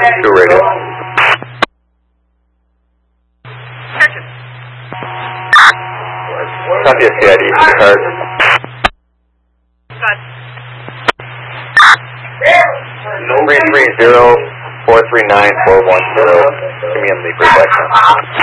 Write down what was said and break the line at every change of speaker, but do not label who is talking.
2 radio. Copy CID, card. 330-439-410. Give me a lead protection.